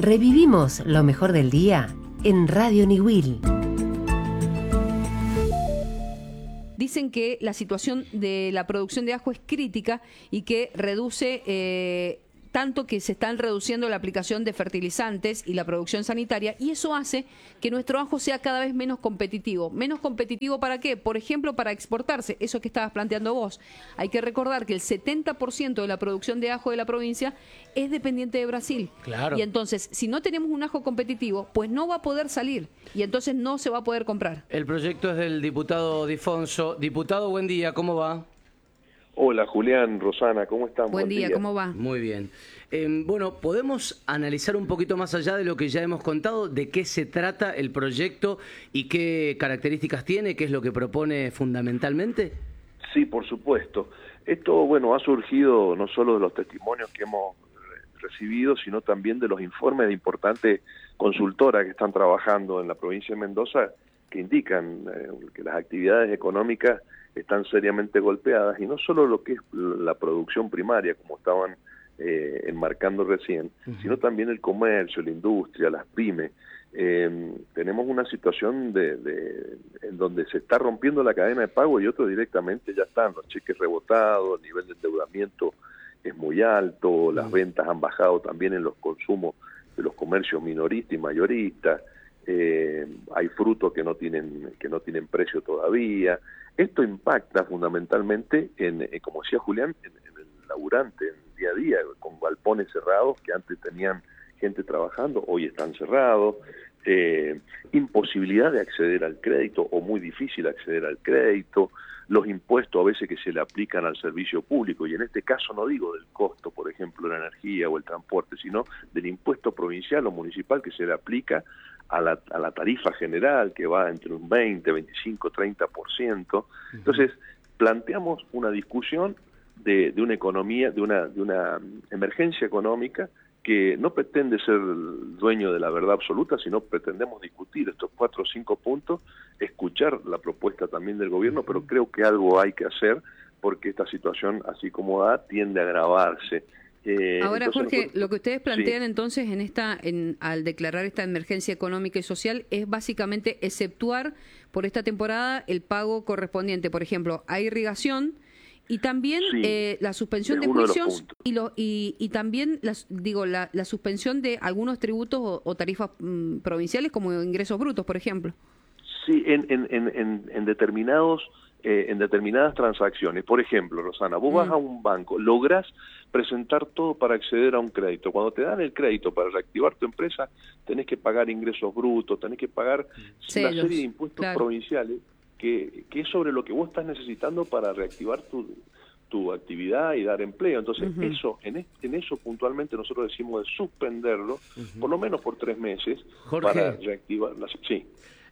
Revivimos lo mejor del día en Radio Niwil. Dicen que la situación de la producción de ajo es crítica y que reduce tanto que se están reduciendo la aplicación de fertilizantes y la producción sanitaria, y eso hace que nuestro ajo sea cada vez menos competitivo. ¿Menos competitivo para qué? Por ejemplo, para exportarse, eso que estabas planteando vos. Hay que recordar que el 70% de la producción de ajo de la provincia es dependiente de Brasil. Claro. Y entonces, si no tenemos un ajo competitivo, pues no va a poder salir y entonces no se va a poder comprar. El proyecto es del diputado Difonso. Diputado, buen día, ¿cómo va? Hola Julián, Rosana, ¿cómo están? Buen día, ¿cómo va? Muy bien. Bueno, ¿podemos analizar un poquito más allá de lo que ya hemos contado, de qué se trata el proyecto y qué características tiene, qué es lo que propone fundamentalmente? Sí, por supuesto. Esto, bueno, ha surgido no solo de los testimonios que hemos recibido, sino también de los informes de importantes consultoras que están trabajando en la provincia de Mendoza, que indican que las actividades económicas están seriamente golpeadas, y no solo lo que es la producción primaria, como estaban enmarcando recién, sino también el comercio, la industria, las pymes. Tenemos una situación en donde se está rompiendo la cadena de pago y otros directamente ya están, los cheques rebotados, el nivel de endeudamiento es muy alto, las ventas han bajado también en los consumos de los comercios minoristas y mayoristas, hay frutos que no tienen precio todavía. Esto impacta fundamentalmente como decía Julián, en el laburante, en el día a día, con galpones cerrados que antes tenían gente trabajando, hoy están cerrados, imposibilidad de acceder al crédito o muy difícil acceder al crédito, los impuestos a veces que se le aplican al servicio público, y en este caso no digo del costo, por ejemplo, de la energía o el transporte, sino del impuesto provincial o municipal que se le aplica a la tarifa general, que va entre un 20, 25, 30%. Entonces, planteamos una discusión de una economía, de una emergencia económica que no pretende ser el dueño de la verdad absoluta, sino pretendemos discutir estos 4 o 5 puntos, escuchar la propuesta también del gobierno, pero creo que algo hay que hacer porque esta situación, así como da, tiende a agravarse. Ahora, Jorge, lo que ustedes plantean sí. entonces al declarar esta emergencia económica y social es básicamente exceptuar por esta temporada el pago correspondiente, por ejemplo, a irrigación y también sí, la suspensión de juicios y también la suspensión de algunos tributos o tarifas provinciales como ingresos brutos, por ejemplo. Sí, en determinadas transacciones. Por ejemplo, Rosana, vos vas a un banco, lográs presentar todo para acceder a un crédito. Cuando te dan el crédito para reactivar tu empresa, tenés que pagar ingresos brutos, tenés que pagar una serie de impuestos provinciales que es sobre lo que vos estás necesitando para reactivar tu actividad y dar empleo. Entonces, en eso puntualmente nosotros decimos de suspenderlo, por lo menos por 3 meses, Jorge, para reactivar sí.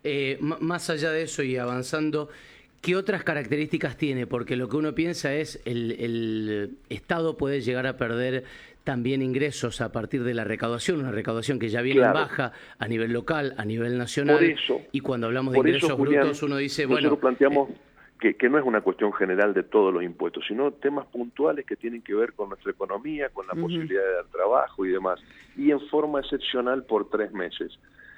Más allá de eso y avanzando, ¿qué otras características tiene? Porque lo que uno piensa es el Estado puede llegar a perder también ingresos a partir de la recaudación, una recaudación que ya viene en baja a nivel local, a nivel nacional, por eso, y cuando hablamos de ingresos brutos uno dice, nosotros planteamos que no es una cuestión general de todos los impuestos, sino temas puntuales que tienen que ver con nuestra economía, con la posibilidad de dar trabajo y demás, y en forma excepcional por 3 meses.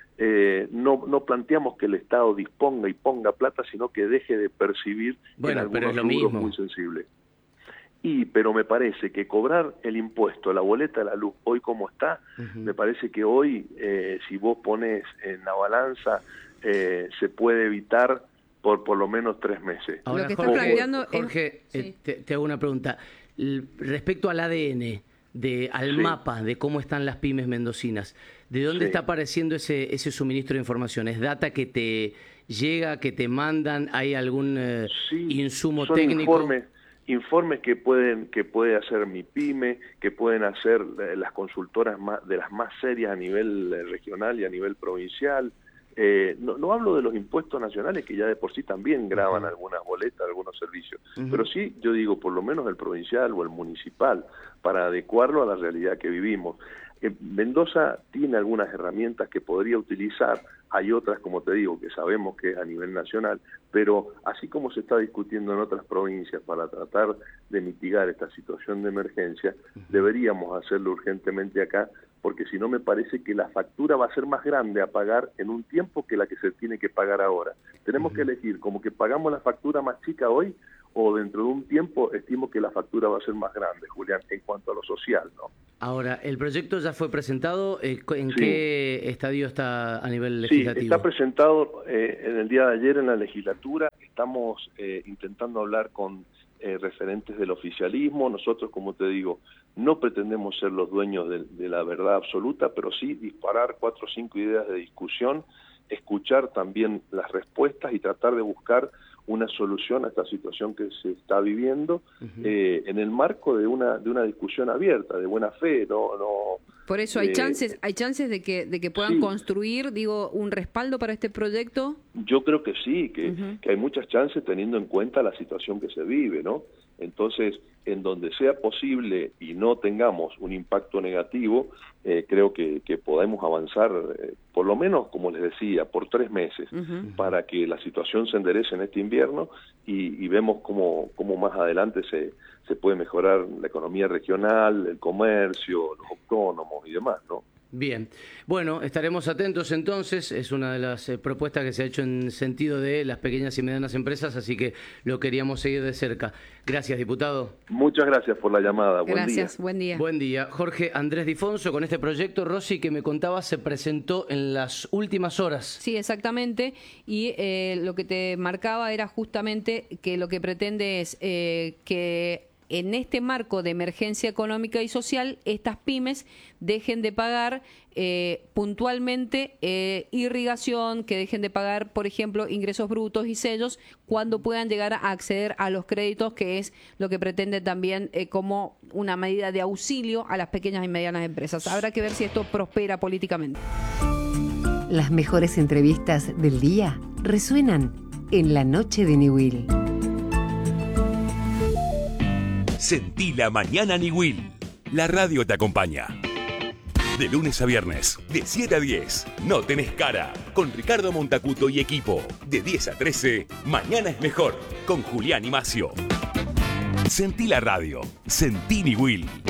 No planteamos que el Estado disponga y ponga plata, sino que deje de percibir en algunos rubros muy sensibles. Pero me parece que cobrar el impuesto, la boleta de la luz, hoy como está, me parece que hoy, si vos pones en la balanza, se puede evitar por lo menos 3 meses. Ahora, Jorge, te hago una pregunta. Respecto al ADN, al mapa de cómo están las pymes mendocinas, ¿de dónde está apareciendo ese suministro de información? ¿Es data que te llega, que te mandan? ¿Hay algún insumo técnico? Informes que puede hacer mi pyme, que pueden hacer las consultoras de las más serias a nivel regional y a nivel provincial. No hablo de los impuestos nacionales, que ya de por sí también graban algunas boletas, algunos servicios, pero sí, yo digo, por lo menos el provincial o el municipal, para adecuarlo a la realidad que vivimos. Mendoza tiene algunas herramientas que podría utilizar, hay otras, como te digo, que sabemos que es a nivel nacional, pero así como se está discutiendo en otras provincias para tratar de mitigar esta situación de emergencia, deberíamos hacerlo urgentemente acá porque si no me parece que la factura va a ser más grande a pagar en un tiempo que la que se tiene que pagar ahora. Tenemos que elegir, como que pagamos la factura más chica hoy, o dentro de un tiempo estimo que la factura va a ser más grande, Julián, en cuanto a lo social, ¿no? Ahora, ¿el proyecto ya fue presentado? ¿En qué estadio está a nivel legislativo? Sí, está presentado en el día de ayer en la legislatura. Estamos intentando hablar con referentes del oficialismo. Nosotros, como te digo, no pretendemos ser los dueños de la verdad absoluta, pero sí disparar 4 o 5 ideas de discusión, escuchar también las respuestas y tratar de buscar una solución a esta situación que se está viviendo en el marco de una discusión abierta, de buena fe, no. Por eso hay chances de que puedan construir, un respaldo para este proyecto. Yo creo que sí, que hay muchas chances teniendo en cuenta la situación que se vive, ¿no? Entonces, en donde sea posible y no tengamos un impacto negativo, creo que podemos avanzar, por lo menos, como les decía, por 3 meses, para que la situación se enderece en este invierno y vemos cómo más adelante se puede mejorar la economía regional, el comercio, los autónomos y demás, ¿no? Bien, bueno, estaremos atentos entonces, es una de las propuestas que se ha hecho en sentido de las pequeñas y medianas empresas, así que lo queríamos seguir de cerca. Gracias, diputado. Muchas gracias por la llamada, Gracias, buen día. Buen día. Jorge Andrés Difonso, con este proyecto, Rosy, que me contaba, se presentó en las últimas horas. Sí, exactamente, y lo que te marcaba era justamente que lo que pretende es que en este marco de emergencia económica y social, estas pymes dejen de pagar puntualmente irrigación, que dejen de pagar, por ejemplo, ingresos brutos y sellos, cuando puedan llegar a acceder a los créditos, que es lo que pretende también como una medida de auxilio a las pequeñas y medianas empresas. Habrá que ver si esto prospera políticamente. Las mejores entrevistas del día resuenan en la noche de Niwil. Sentí la mañana Niwil. La radio te acompaña. De lunes a viernes, de 7 a 10, No Tenés Cara, con Ricardo Montacuto y equipo. De 10 a 13, Mañana es Mejor, con Julián y Macio. Sentí la radio. Sentí Niwil.